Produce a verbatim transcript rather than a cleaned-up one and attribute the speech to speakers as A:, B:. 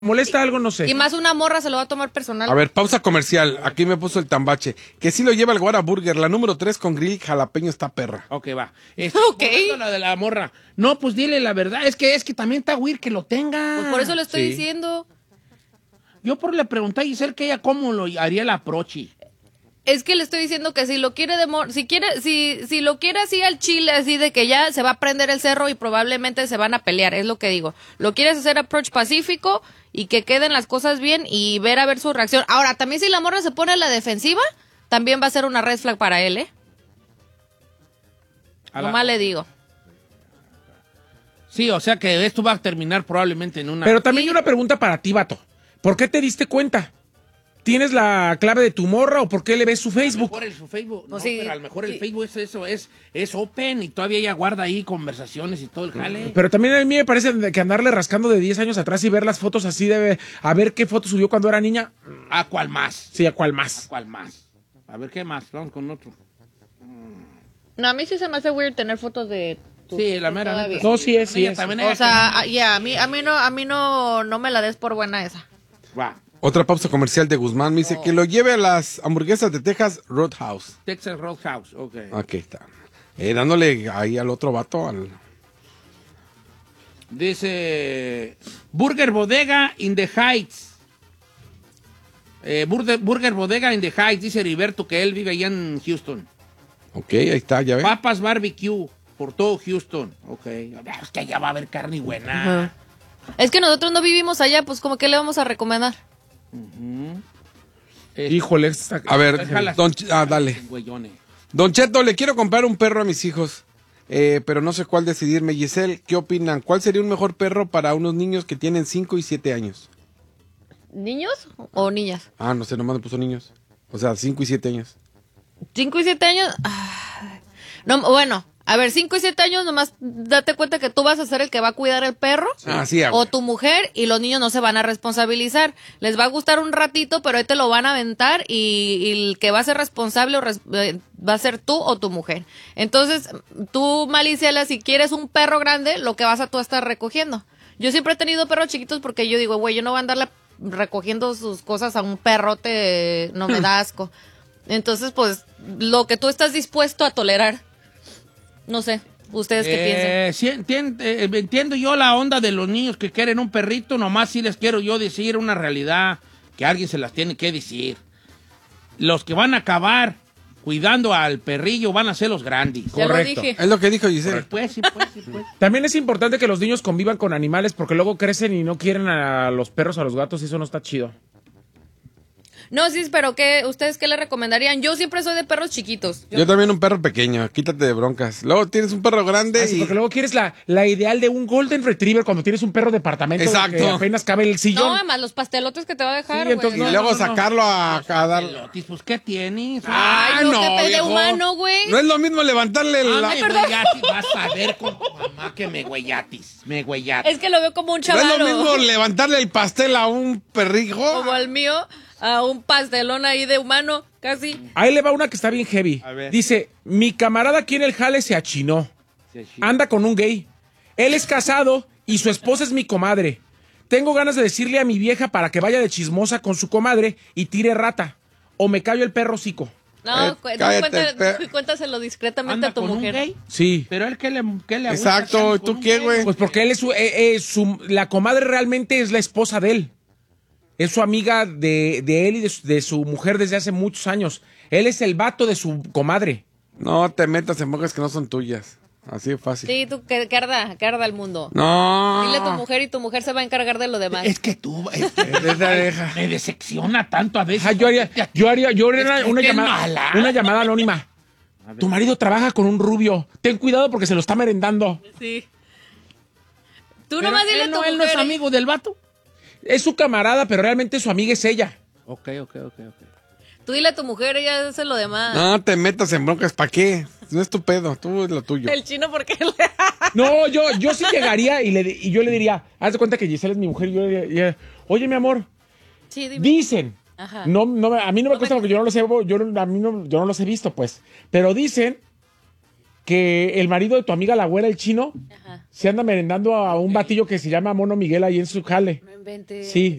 A: molesta algo, no sé.
B: Y más una morra se lo va a tomar personal.
C: A ver, pausa comercial. Aquí me puso el tambache. Que sí lo lleva el Guara Burger. La número tres con grill jalapeño está perra.
D: Ok, va. Este,
B: Ok.
D: volviendo a la de la morra. No, pues dile la verdad. Es que es que también está weird que lo tenga.
B: Pues por eso le estoy
C: Sí.
B: diciendo.
D: Yo por le pregunté a Giselle que ella cómo lo haría el aprochi.
B: Es que le estoy diciendo que si lo quiere de mor- si quiere, si, si lo quiere así al chile, así de que ya se va a prender el cerro y probablemente se van a pelear, es lo que digo. Lo quieres hacer approach pacífico y que queden las cosas bien y ver a ver su reacción. Ahora, también si la morra se pone a la defensiva, también va a ser una red flag para él, ¿eh?
D: A la-
B: Nomás le digo.
D: Sí, o sea que esto va a terminar probablemente en una...
A: Pero también hay una pregunta para ti, vato. ¿Por qué te diste cuenta? ¿Tienes la clave de tu morra o por qué le ves su
D: A lo
A: Facebook?
D: mejor el, su Facebook, no,
B: Pues sí,
D: pero a lo mejor el
B: sí.
D: Facebook es eso, es, es open y todavía ella guarda ahí conversaciones y todo el jale.
A: Pero también a mí me parece que andarle rascando de diez años atrás y ver las fotos así de... A ver qué foto subió cuando era niña.
D: ¿A cuál más?
A: Sí, ¿a cuál
D: ¿A
A: más?
D: cuál más? A ver, ¿qué más? Vamos con otro.
B: No, a mí sí se me hace weird tener fotos de tu-
D: Sí, la mera
B: todavía.
D: neta.
A: No, sí es, sí
D: Ella
A: es.
D: también,
B: O
D: ella
B: sea,
D: que-
B: ya, a mí, a mí no, a mí no, no me la des por buena esa.
D: Va.
C: Otra pausa comercial de Guzmán. Me dice que lo lleve a las hamburguesas de Texas Roadhouse.
D: Texas Roadhouse, ok.
C: Aquí está. Eh, dándole ahí al otro vato. Al...
D: Dice Burger Bodega in the Heights. Eh, Burger, Burger Bodega in the Heights, dice Heriberto que él vive allá en Houston.
C: Ok, ahí está, ya ves.
D: Papas Barbecue, por todo Houston. Ok. Es que allá va a haber carne buena.
B: Es que nosotros no vivimos allá, pues como que le vamos a recomendar.
D: Este,
A: Híjole, esta-
C: A ver,
D: Déjala.
C: don Ch- ah, dale.
D: güeyones.
C: Don Cheto, le quiero comprar un perro a mis hijos, eh, pero no sé cuál decidirme. Giselle, ¿qué opinan? ¿Cuál sería un mejor perro para unos niños que tienen cinco y siete años?
B: ¿Niños o niñas?
C: Ah, no sé, nomás me puso niños. O sea, cinco y siete años.
B: ¿Cinco y siete años? Ay. No, bueno, a ver, cinco y siete años nomás date cuenta que tú vas a ser el que va a cuidar el perro.
C: Ah, sí,
B: O tu mujer, y los niños no se van a responsabilizar. Les va a gustar un ratito, pero ahí te lo van a aventar y, y el que va a ser responsable o res- eh, va a ser tú o tu mujer. Entonces, tú, Maliciela, si quieres un perro grande, lo que vas a tú a estar recogiendo. Yo siempre he tenido perros chiquitos porque yo digo, güey, yo no voy a andarle recogiendo sus cosas a un perrote, no me da asco. Entonces, pues, lo que tú estás dispuesto a tolerar. No sé, ¿ustedes qué piensan?
D: Eh, sí, entien- eh, entiendo yo la onda de los niños que quieren un perrito, nomás sí les quiero yo decir una realidad que alguien se las tiene que decir. Los que van a acabar cuidando al perrillo van a ser los grandes.
B: Ya lo
A: correcto.
B: dije.
C: Es lo que dijo Giselle.
D: Pues sí, pues sí, pues.
A: También es importante que los niños convivan con animales porque luego crecen y no quieren a los perros o a los gatos y eso no está chido.
B: No, sí, pero ¿qué, ¿ustedes qué le recomendarían? Yo siempre soy de perros chiquitos. Yo-
C: Yo también un perro pequeño, quítate de broncas. Luego tienes un perro grande
A: Así,
C: y...
A: porque luego quieres la, la ideal de un Golden Retriever cuando tienes un perro de departamento
C: Exacto.
A: que apenas cabe el
B: no,
A: sillón.
B: además, los pastelotes que te va a dejar,
A: Sí,
B: güey.
A: entonces
C: y
A: no,
C: luego
A: no, no.
C: sacarlo a, a dar...
D: Pelotis, pues ¿qué tienes?
B: Ay,
C: Ah,
B: no,
C: no,
B: qué pe- de
C: viejo.
B: humano, güey.
C: No es lo mismo levantarle
D: Ah,
C: la...
D: me güeyatis, vas a ver con tu mamá que me güeyatis, me güeyatis.
B: Es que lo veo como un
C: No es
B: chaval.
C: lo mismo levantarle el pastel a un perrijo.
B: Como al mío, a un pastelón ahí de humano, casi.
A: Ahí le va una que está bien heavy.
C: A ver.
A: Dice, mi camarada aquí en el jale se achinó. Anda con un gay. Él es casado y su esposa es mi comadre. Tengo ganas de decirle a mi vieja para que vaya de chismosa con su comadre y tire rata. O me callo el perro hocico.
B: No,
C: Eh,
B: cu- no,
C: cállate,
B: cuenta-
C: per-
B: cuéntaselo discretamente
D: ¿Anda
B: a tu
D: con un
B: mujer.
D: gay?
A: Sí.
D: Pero él, ¿qué le, qué le
C: Exacto,
D: agüita
C: ¿y tú
D: con un
C: qué,
D: gay?
C: güey?
A: Pues porque él es su, eh, eh, su- la comadre realmente es la esposa de él. Es su amiga de, de él y de su, de su mujer desde hace muchos años. Él es el vato de su comadre.
C: No te metas en bocas que no son tuyas. Así de fácil.
B: Sí, tú, que, que arda, que arda el mundo.
C: No.
B: Dile a tu mujer y tu mujer se va a encargar de lo demás.
D: Es que tú, es que
C: Deja, deja.
D: me decepciona tanto a veces.
A: Ah, yo haría, yo haría, yo haría
D: Es
A: una,
D: que
A: una
D: es
A: llamada,
D: mala.
A: una llamada anónima. Tu marido trabaja con un rubio. Ten cuidado porque se lo está merendando.
B: Sí. Tú
D: Pero
B: nomás dile a
D: él
B: tu
D: no, él no es
B: mujer.
D: amigo del vato.
A: Es su camarada, pero realmente su amiga es ella.
D: Ok, ok, ok, ok.
B: Tú dile a tu mujer, ella hace lo demás.
C: No te metas en broncas. ¿Para qué? No es tu pedo. Tú es lo tuyo.
B: El chino, porque le...
A: No, yo, yo sí llegaría y, le, y yo le diría, haz de cuenta que Giselle es mi mujer y yo le diría, oye, mi amor,
B: Sí, dime.
A: dicen,
B: Ajá.
A: no, no, a mí no me
B: No
A: cuesta
B: me-
A: porque yo no los he, yo, no- a mí no, yo no los he visto, pues, pero dicen que el marido de tu amiga la güera, el chino,
B: Ajá.
A: se anda merendando a un batillo que se llama Mono Miguel ahí en su jale.
B: No inventes.
A: Sí,